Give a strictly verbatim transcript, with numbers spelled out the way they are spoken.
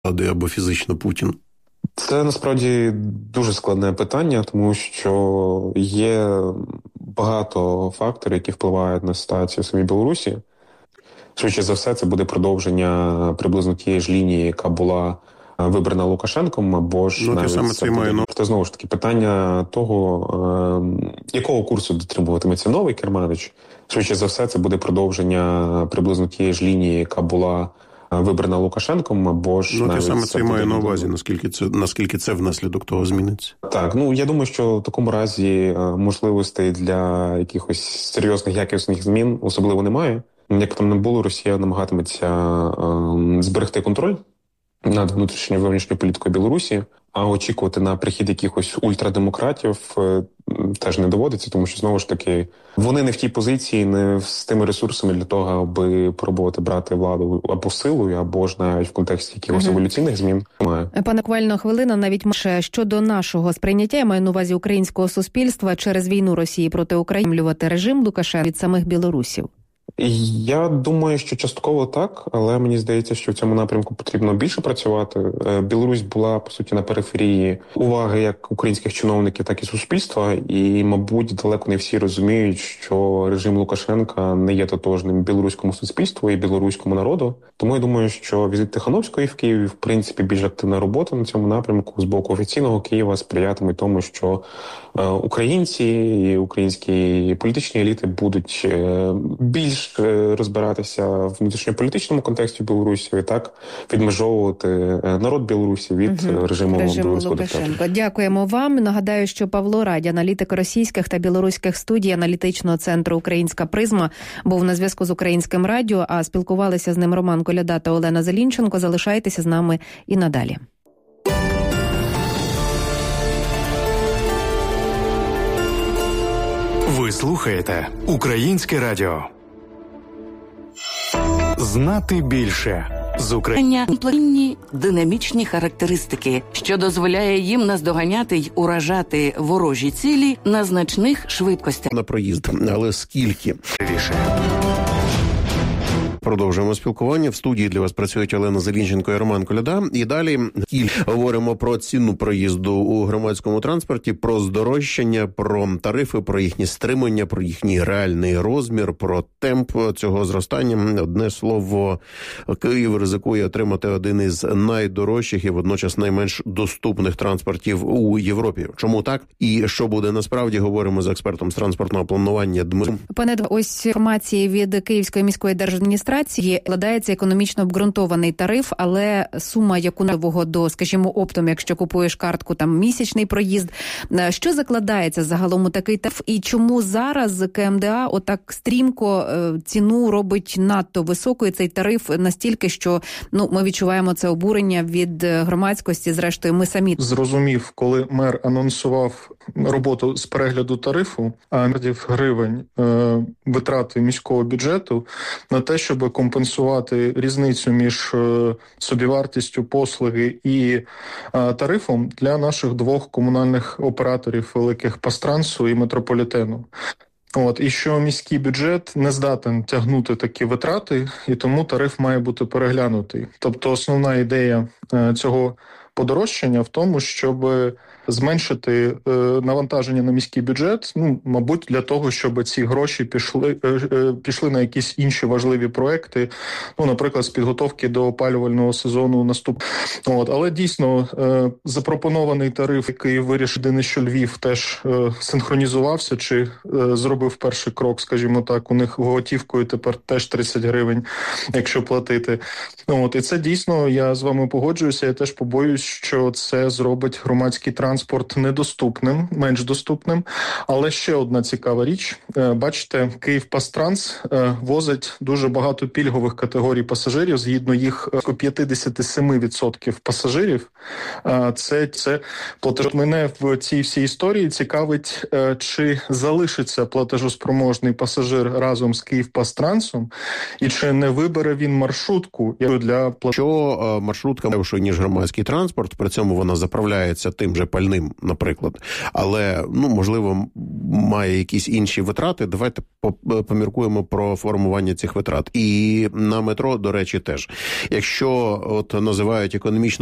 або фізично Путін? Це насправді дуже складне питання, тому що є багато факторів, які впливають на ситуацію в самій Білорусі. Швидше за все, це буде продовження приблизно тієї ж лінії, яка була вибрана Лукашенком, або ж ну, навіть саме це має, ну... Це знову ж таки питання того, е- якого курсу дотримуватиметься новий керманич. Швидше за все, це буде продовження приблизно тієї ж лінії, яка була вибрана Лукашенком, або ж... Ну, навіть те саме це має на увазі, до... наскільки це, наскільки це внаслідок того зміниться. Так, ну, я думаю, що в такому разі можливостей для якихось серйозних якісних змін особливо немає. Як б там не було, Росія намагатиметься е- зберегти контроль над внутрішньою і зовнішньою політикою Білорусі, а очікувати на прихід якихось ультрадемократів е- теж не доводиться, тому що, знову ж таки, вони не в тій позиції, не з тими ресурсами для того, аби пробувати брати владу або силою, або ж навіть в контексті якихось угу. еволюційних змін. Немає. Пане Ковально, хвилина навіть ще щодо нашого сприйняття, я маю на увазі українського суспільства через війну Росії проти України режим Лукашенка від самих білорусів. Я думаю, що частково так, але мені здається, що в цьому напрямку потрібно більше працювати. Білорусь була, по суті, на периферії уваги як українських чиновників, так і суспільства, і, мабуть, далеко не всі розуміють, що режим Лукашенка не є тотожним білоруському суспільству і білоруському народу. Тому я думаю, що візит Тихановської в Києві, в принципі, більш активна робота на цьому напрямку з боку офіційного Києва сприятиме тому, що українці і українські політичні еліти будуть більш розбиратися в внутрішньополітичному контексті Білорусі і так відмежовувати народ Білорусі від угу. режиму, режиму Лукашенка. Дякуємо вам. Нагадаю, що Павло Радь, аналітик російських та білоруських студій аналітичного центру «Українська призма», був на зв'язку з Українським радіо, а спілкувалися з ним Роман Коляда та Олена Зелінченко. Залишайтеся з нами і надалі. Ви слухаєте Українське радіо. Знати більше з України. Планні динамічні характеристики, що дозволяє їм наздоганяти й уражати ворожі цілі на значних швидкостях. На проїзд, але скільки? Більше. Продовжуємо спілкування. В студії для вас працюють Олена Зелінченко і Роман Коляда. І далі говоримо про ціну проїзду у громадському транспорті, про здорожчання, про тарифи, про їхні стримання, про їхній реальний розмір, про темп цього зростання. Одне слово, Київ ризикує отримати один із найдорожчих і водночас найменш доступних транспортів у Європі. Чому так? І що буде насправді, говоримо з експертом з транспортного планування Дмитром. Пане, ось інформації від Київської міської держадміністрації складається економічно обґрунтований тариф, але сума, яку нового до, скажімо, оптом, якщо купуєш картку, там місячний проїзд. Що закладається загалом у такий тариф і чому зараз КМДА отак стрімко ціну робить надто високою, цей тариф настільки, що ну ми відчуваємо це обурення від громадськості, зрештою ми самі. Зрозумів, коли мер анонсував роботу з перегляду тарифу, а мільярдів гривень е, витрати міського бюджету на те, щоб компенсувати різницю між е, собівартістю послуги і е, тарифом для наших двох комунальних операторів великих Пастрансу і Метрополітену. От, і що міський бюджет не здатен тягнути такі витрати, і тому тариф має бути переглянутий. Тобто основна ідея е, цього подорожчання в тому, щоб зменшити е, навантаження на міський бюджет, ну, мабуть, для того, щоб ці гроші пішли, е, е, пішли на якісь інші важливі проекти, ну, наприклад, з підготовки до опалювального сезону наступного. От, але дійсно е, запропонований тариф, який вирішив, що Львів теж е, синхронізувався, чи е, зробив перший крок, скажімо так, у них готівкою тепер теж тридцять гривень, якщо платити. От, і це дійсно, я з вами погоджуюся, я теж побоююсь, що це зробить громадський транспорт транспорт недоступним, менш доступним. Але ще одна цікава річ. Бачите, Київпастранс возить дуже багато пільгових категорій пасажирів, згідно їх п'ятдесят сім відсотків пасажирів. Це, це платеж. Мене в цій всій історії цікавить, чи залишиться платежоспроможний пасажир разом з Київпастрансом, і чи не вибере він маршрутку для платежу. Що маршрутка, ніж громадський транспорт, транспорт, при цьому вона заправляється тим же пальним, наприклад, але, ну, можливо, має якісь інші витрати, давайте поміркуємо про формування цих витрат. І на метро, до речі, теж. Якщо от називають економічно